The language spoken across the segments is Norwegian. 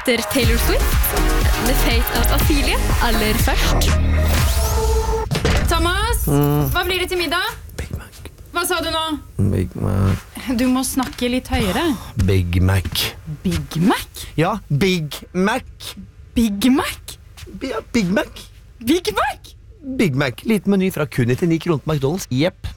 etter Taylor Swift? The Fate of Ophelia? Aller først? Thomas, hva blir det til middag? Big Mac. Hva sa du nå? Big Mac. Du må snakke litt høyere. Big Mac. Big Mac? Ja, Big Mac. Big Mac? Ja, Big Mac. Big Mac? Big Mac. Liten meny fra kun 99 kroner på McDonald's. Jepp.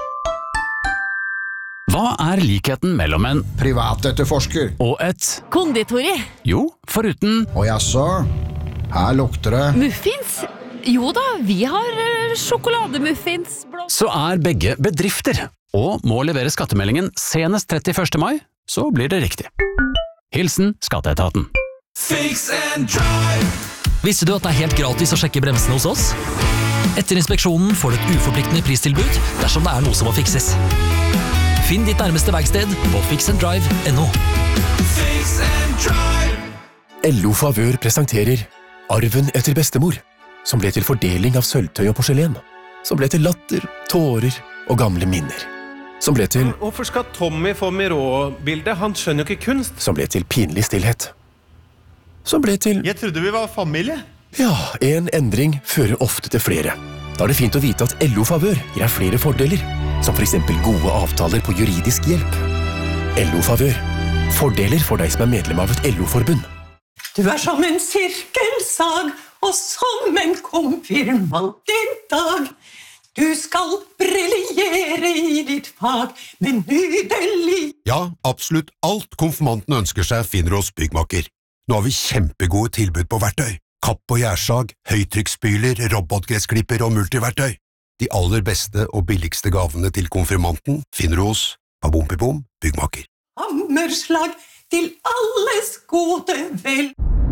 Hva likheten mellom en privatetterforsker og et Konditori? Jo, foruten og jaså, her lukter det Muffins? Jo da, vi har sjokolademuffins. så begge bedrifter og må levere skattemeldingen senest 31. mai, så blir det riktig. Hilsen Skatteetaten. Fix and drive. Visste du at det helt gratis å sjekke bremsene hos oss? Etter inspeksjonen får du et uforpliktende pristilbud dersom det noe som må fikses. Finn ditt nærmeste verksted på fixanddrive.no. Fix and drive. LO Favør presenterer Arven etter bestemor, som ble til fordeling av sølvtøy og porselen, som ble til latter, tårer og gamle minner, som ble til Hvorfor skal Tommy få Miró-bildet? Han skjønner jo ikke kunst. som ble til pinlig stillhet, som ble til Jeg trodde vi var familie. ja, en endring fører ofte til flere. Da det fint å vite at LO Favør gir deg flere fordeler, som for eksempel gode avtaler på juridisk hjelp. LO Favør. Fordeler for deg som medlem av et LO-forbund. Du som en sirkelsag, og som en konfirmant i dag. Du skal briljere i ditt fag med nydelig. Ja, absolutt alt konfirmanten ønsker seg finner hos Byggmaker. Nå har vi kjempegode tilbud på verktøy. Kapp og gjærsag, høytrykksspyler, robotgressklipper og multiverktøy. De aller beste og billigste gavene til konfirmanten finner du hos Babompibom Byggmaker. Hammerslag til alles gode vel.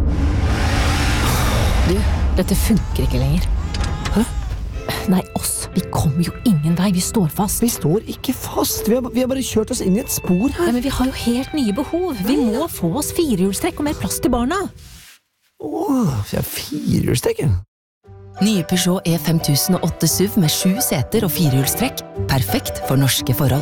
Du, dette funker ikke lenger. Hæ? Nei, oss. Vi kommer jo ingen vei. Vi står fast. Vi står ikke fast. Vi har bare kjørt oss inn i et spor her. Ja, men vi har jo helt nye behov. Vi må få oss firehjulstrekk og mer plass til barna. Vi har firehjulstrekk. Nye Peugeot E5008 SUV med 7 seter og firehjulstrekk. Perfekt for norske forhold.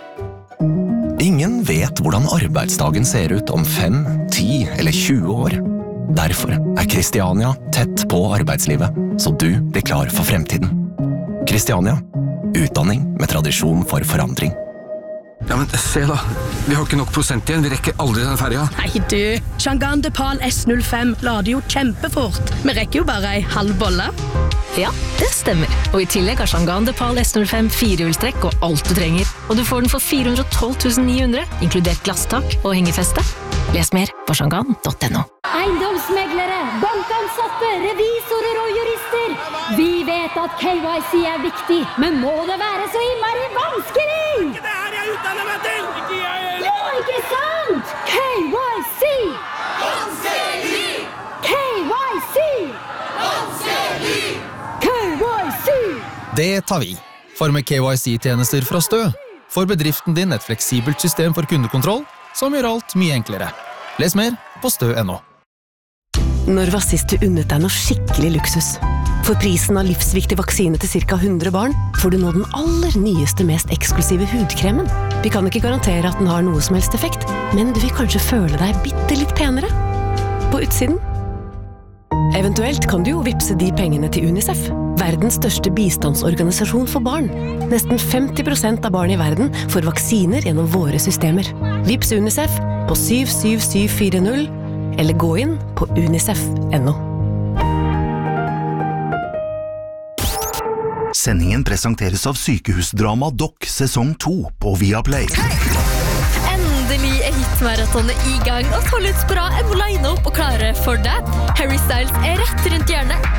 Ingen vet hvordan arbeidsdagen ser ut om 5, 10 eller 20 år. Derfor Kristiania tett på arbeidslivet, så du blir klar for fremtiden. Kristiania. Utdanning med tradisjon for forandring. Ja, men se da. Vi har ikke nok prosent igjen. Vi rekker aldri den ferja. Nei du, Shangan Depal S05 lader jo kjempefort. Vi rekker jo bare ei halv bolle. Ja, det stemmer. Og i tillegg har Shangan Depal S05 firehjulstrekk og alt du trenger. Og du får den for 412 900, inkludert glasstak og hengefeste. Les mer på shangan.no. Eiendomsmeglere, bankansatte, revisorer og jurister. Vi vet at KYC viktig, men må det være så innmari vanskelig? Det her jeg utdanner meg til! Ikke jeg heller! Jo, ikke sant? KYC! Vanskelig! KYC! Vanskelig! KYC! Det tar vi. For med KYC-tjenester fra Stø får bedriften din et fleksibelt system for kundekontroll som gjør alt mye enklere. Les mer på stø.no. Når var sist du unnet deg noe skikkelig luksus? For prisen av livsviktig vaksine til ca. 100 barn får du nå den aller nyeste, mest eksklusive hudkremen. Vi kan ikke garantere at den har noe som helst effekt, men du vil kanskje føle deg bitte litt penere på utsiden. Eventuelt kan du jo vipse de pengene til UNICEF, verdens største bistandsorganisasjon for barn. Nesten 50% av barn i verden får vaksiner gjennom våre systemer. Vips UNICEF på 77740, eller gå inn på unicef.no. Sendingen presenteres av Sykehusdrama Doc sesong 2 på Viaplay. Endelig hitmaratonet i gang, og Tollyts Bra må line opp og klare for deg. Harry Styles rett rundt hjørnet.